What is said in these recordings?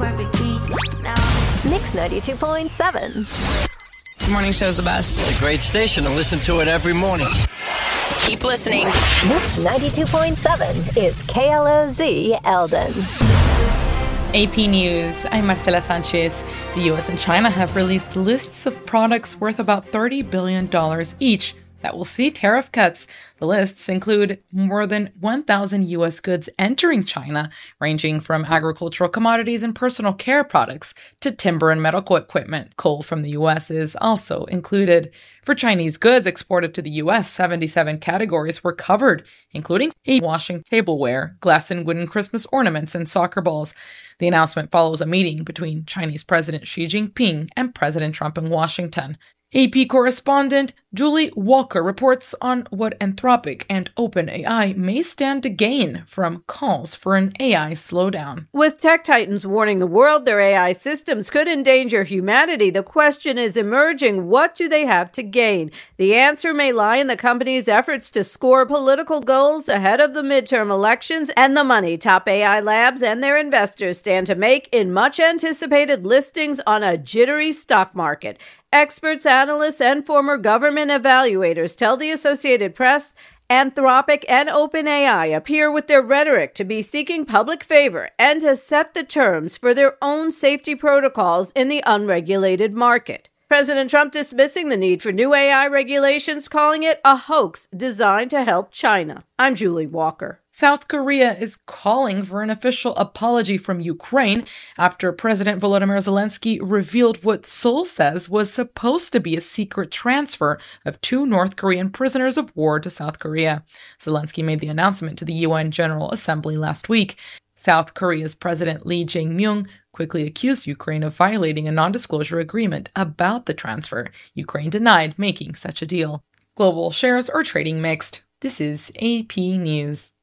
perfect peach. Now Mix 92.7. The morning show's the best. It's a great station to listen to it every morning. Keep listening. Mix 92.7 is KLOZ Eldon. AP News, I'm Marcela Sanchez. The U.S. and China have released lists of products worth about $30 billion each that will see tariff cuts. The lists include more than 1,000 U.S. goods entering China, ranging from agricultural commodities and personal care products to timber and medical equipment. Coal from the U.S. is also included. For Chinese goods exported to the U.S., 77 categories were covered, including washing tableware, glass and wooden Christmas ornaments, and soccer balls. The announcement follows a meeting between Chinese President Xi Jinping and President Trump in Washington. AP correspondent Julie Walker reports on what Anthropic and OpenAI may stand to gain from calls for an AI slowdown. With tech titans warning the world their AI systems could endanger humanity, the question is emerging: what do they have to gain? The answer may lie in the company's efforts to score political goals ahead of the midterm elections and the money top AI labs and their investors stand to make in much-anticipated listings on a jittery stock market. Experts, analysts, and former government evaluators tell the Associated Press Anthropic and OpenAI appear with their rhetoric to be seeking public favor and to set the terms for their own safety protocols in the unregulated market. President Trump dismissing the need for new AI regulations, calling it a hoax designed to help China. I'm Julie Walker. South Korea is calling for an official apology from Ukraine after President Volodymyr Zelensky revealed what Seoul says was supposed to be a secret transfer of 2 North Korean prisoners of war to South Korea. Zelensky made the announcement to the UN General Assembly last week. South Korea's President Lee Jae-myung quickly accused Ukraine of violating a non-disclosure agreement about the transfer. Ukraine denied making such a deal. Global shares are trading mixed. This is AP News.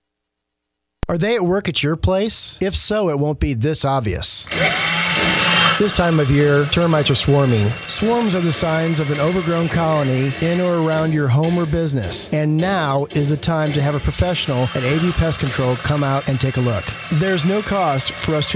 Are they at work at your place? If so, it won't be this obvious. This time of year, termites are swarming. Swarms are the signs of an overgrown colony in or around your home or business. And now is the time to have a professional at AV Pest Control come out and take a look. There's no cost for us to